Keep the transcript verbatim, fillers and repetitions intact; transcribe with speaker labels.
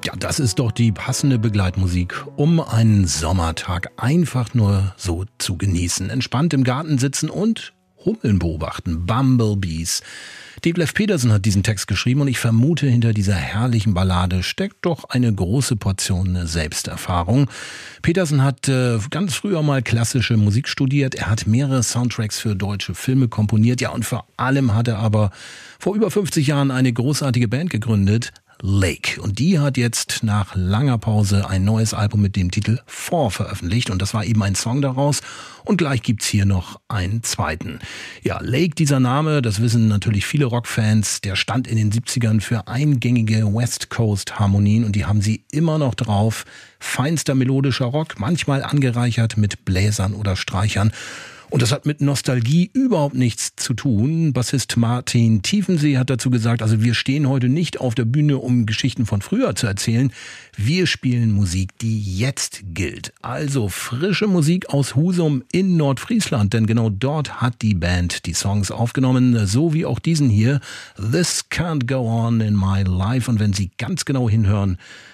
Speaker 1: Ja, das ist doch die passende Begleitmusik, um einen Sommertag einfach nur so zu genießen. Entspannt im Garten sitzen und Hummeln beobachten, Bumblebees. Detlef Petersen hat diesen Text geschrieben und ich vermute, hinter dieser herrlichen Ballade steckt doch eine große Portion Selbsterfahrung. Petersen hat äh, ganz früher mal klassische Musik studiert. Er hat mehrere Soundtracks für deutsche Filme komponiert. Ja, und vor allem hat er aber vor über fünfzig Jahren eine großartige Band gegründet, Lake. Und die hat jetzt nach langer Pause ein neues Album mit dem Titel Four veröffentlicht. Und das war eben ein Song daraus. Und gleich gibt's hier noch einen zweiten. Ja, Lake, dieser Name, das wissen natürlich viele Rockfans, der stand in den siebzigern für eingängige West Coast Harmonien und die haben sie immer noch drauf. Feinster melodischer Rock, manchmal angereichert mit Bläsern oder Streichern. Und das hat mit Nostalgie überhaupt nichts zu tun. Bassist Martin Tiefensee hat dazu gesagt, also wir stehen heute nicht auf der Bühne, um Geschichten von früher zu erzählen. Wir spielen Musik, die jetzt gilt. Also frische Musik aus Husum in Nordfriesland, denn genau dort hat die Band die Songs aufgenommen, so wie auch diesen hier, This Can't Go On in My Life. Und wenn Sie ganz genau hinhören,